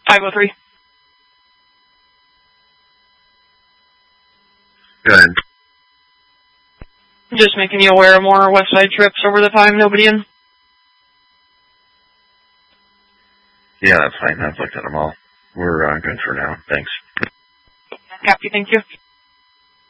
503. Go ahead. Just making you aware of more West Side trips over the time. Nobody in? Yeah, that's fine. I've looked at them all. We're good for now. Thanks. Copy, thank you.